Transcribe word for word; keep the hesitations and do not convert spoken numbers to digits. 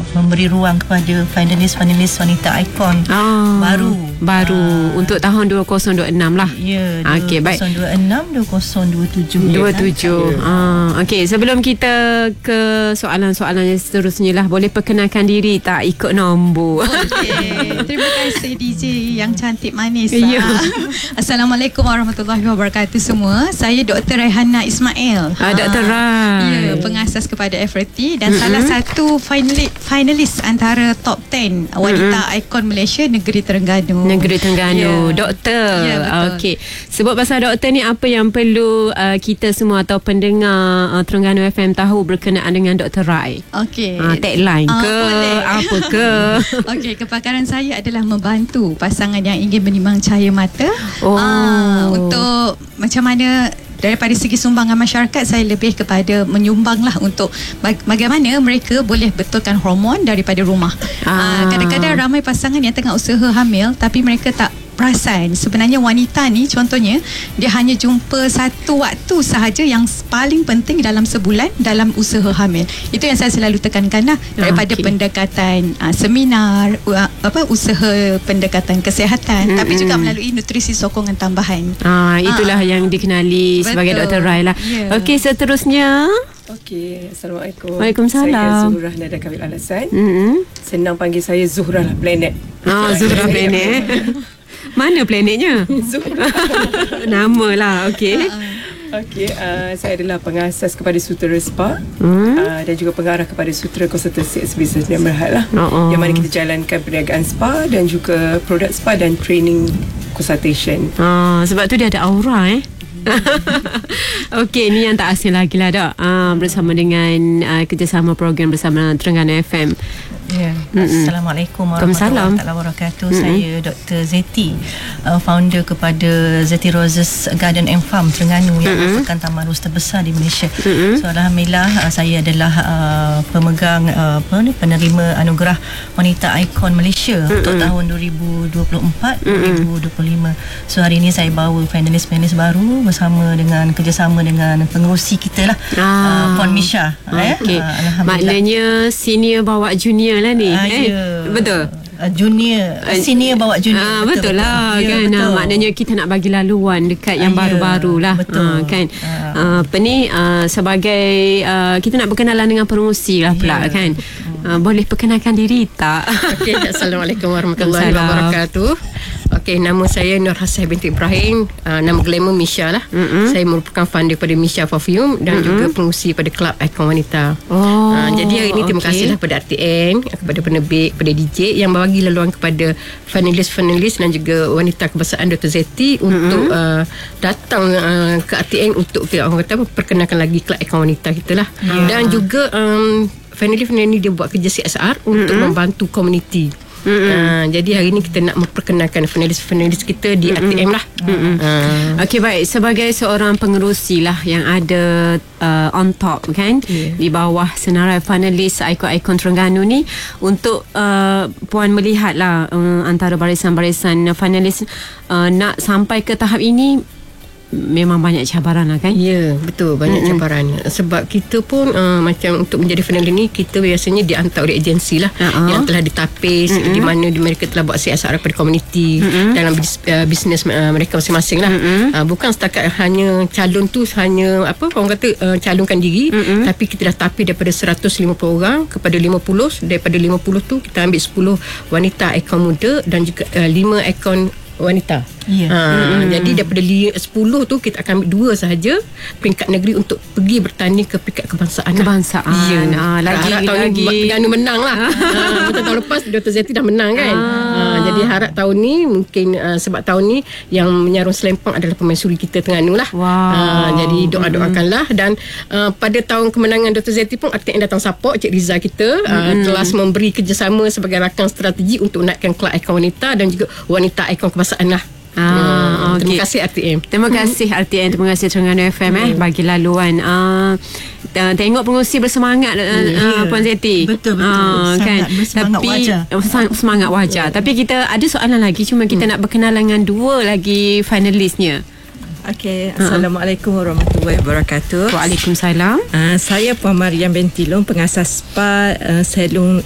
memberi ruang kepada finalis-finalis wanita ikon ah, baru baru uh, untuk tahun dua ribu dua puluh enam lah. Ya, okey, baik. dua ribu dua puluh enam dua ribu dua puluh tujuh. dua puluh tujuh. Ah, okey, sebelum kita ke soalan-soalan yang seterusnya lah, boleh perkenalkan diri tak ikut nombor? Okey, terima kasih D J yang cantik manis. Ya. Assalamualaikum warahmatullahi wabarakatuh semua. Saya Doktor Raihana Ismail. Ah, Doktor Rai. Ya, pengasas kepada F R T dan mm-hmm. salah satu finalis, finalis antara top sepuluh wanita mm-hmm. ikon Malaysia Negeri Terengganu. Negeri Terengganu. Yeah. Doktor. Ya, betul. Okey. Sebut pasal doktor ni, apa yang perlu uh, kita semua atau pendengar uh, Terengganu F M tahu berkenaan dengan Doktor Rai? Okey. Uh, tagline uh, ke? Boleh. Apa ke? Okey, kepakaran saya adalah membantu pasangan yang ingin menimbang cahaya mata. Oh. Uh, untuk macam mana daripada segi sumbangan masyarakat, saya lebih kepada menyumbanglah untuk baga- bagaimana mereka boleh betulkan hormon daripada rumah. Ah. Uh, kadang-kadang ramai pasangan yang tengah usaha hamil tapi mereka tak perasan sebenarnya wanita ni, contohnya dia hanya jumpa satu waktu sahaja yang paling penting dalam sebulan dalam usaha hamil. Itu yang saya selalu tekankan lah, daripada okay. pendekatan uh, seminar, uh, apa usaha pendekatan kesihatan, mm-hmm. tapi juga melalui nutrisi sokongan tambahan. Ah, itulah uh, yang dikenali betul. Sebagai Doktor Rai lah. Yeah. Okey, seterusnya. Okey, Assalamualaikum. Waalaikumsalam. Saya Zuhrah Nada Kawil Alasan. Mm-hmm. Senang panggil saya Zuhrah lah, planet. Ah, Zuhrah planet. Mana planetnya? Zuhrah. Nama lah. Okey. Okey, uh, saya adalah pengasas kepada Sutera Spa Hmm. uh, dan juga pengarah kepada Sutera Consultancy Business dan Berhad lah. Oh, oh. Yang mana kita jalankan perniagaan spa dan juga produk spa dan training consultation. Ah, sebab tu dia ada aura eh. Okey, ni yang tak asing lagi lah, Dok. Ah, bersama dengan uh, kerjasama program bersama Terengganu F M. Ya. Assalamualaikum warahmatullahi wabarakatuh. Saya Doktor Zeti, uh, founder kepada Zeti Roses Garden and Farm Terengganu yang Mm-mm. merupakan taman ros terbesar di Malaysia. Mm-mm. So alhamdulillah uh, saya adalah uh, pemegang uh, apa ni penerima anugerah wanita ikon Malaysia Mm-mm. untuk tahun dua ribu dua puluh empat dua ribu dua puluh lima. So hari ini saya bawa finalis-finalis baru bersama dengan kerjasama dengan pengerusi kita lah, Ah. uh, Puan Misha. Okey. Eh, uh, alhamdulillah. Maknanya senior bawa junior lah ni. Ah, eh? ya. Betul. Uh, junior, uh, senior bawa junior. Ah, betul, betul lah betul. kan. Ya, betul. Ah, maknanya kita nak bagi laluan dekat yang Ah, ya, baru-baru lah. betul. Ah, kan. Ah. Ah, apa ni ah, sebagai ah, kita nak berkenalan dengan pengerusi lah pula Ya. kan. Ah, boleh perkenalkan diri tak? Okey, Assalamualaikum warahmatullahi Waalaikumsalam. wabarakatuh. Okey, nama saya Nur Hassan binti Ibrahim, uh, nama glamour Misha lah. Mm-mm. Saya merupakan founder pada Misha Perfume dan Mm-mm. juga pengurusi pada Kelab Ikon Wanita. Oh, Uh, jadi hari ini terima okey. kasihlah pada R T N, kepada penerbit, kepada D J yang bagi laluan kepada finalis-finalis dan juga wanita kebangsaan Doktor Zeti untuk uh, datang uh, ke R T N untuk kita orang kata apa, perkenalkan lagi Kelab Ikon Wanita kita lah. Yeah. Dan juga um, finalis-finalis dia buat kerja C S R untuk Mm-mm. membantu komuniti. Uh, jadi hari ini kita nak memperkenalkan finalis-finalis kita di Mm-mm. R T M lah. Uh, Okey, baik. Sebagai seorang pengerusi lah yang ada uh, on top kan, Yeah. di bawah senarai finalis ikon-ikon Terengganu ni, untuk uh, Puan melihat lah uh, antara barisan-barisan finalis uh, nak sampai ke tahap ini, memang banyak cabaran lah kan. Ya, betul, banyak Mm-mm. cabaran. Sebab kita pun uh, macam untuk menjadi finalis ni, kita biasanya dihantar oleh agensi lah Uh-huh. yang telah ditapis, Mm-mm. di mana di mereka telah buat C S R kepada komuniti Mm-mm. dalam bis, uh, bisnes uh, mereka masing-masing lah. Uh, bukan setakat hanya calon tu hanya apa orang kata uh, calonkan diri, Mm-mm. tapi kita dah tapis daripada seratus lima puluh orang kepada lima puluh. Daripada lima puluh tu kita ambil sepuluh wanita ikon muda dan juga uh, lima ikon wanita. Ya. Ha, mm-hmm. Jadi daripada li- sepuluh tu kita akan ambil dua sahaja peringkat negeri untuk pergi bertanding ke peringkat kebangsaan. Kebangsaan. Ya. Ah, lagi- harap tahun lagi. ni Terengganu menang lah. ha, macam tahun lepas Doktor Zeti dah menang kan. Ha, jadi harap tahun ni mungkin uh, sebab tahun ni yang menyarung selempang adalah pemaisuri kita Terengganu lah. Wow. Ha, jadi doa-doakanlah dan uh, pada tahun kemenangan Doktor Zeti pun R T N datang support Cik Riza kita uh, telah memberi kerjasama sebagai rakan strategi untuk naikkan kelab ikon wanita dan juga wanita ikon kebangsaan lah. Ah, Hmm, okey. Terima kasih R T M. Terima kasih R T N, terima kasih Terengganu F M eh bagi laluan. Uh, tengok pengurusi bersemangat uh, uh, Puan Zeti. Betul, betul. Ah, Sangat bersemangat Tapi, wajar. oh, sang- semangat wajar. Tapi kita ada soalan lagi, cuma kita nak berkenalan dengan dua lagi finalisnya. Okey, Assalamualaikum warahmatullahi wabarakatuh. Waalaikumsalam. Uh, saya Puan Mariam binti Long, pengasas spa uh, salon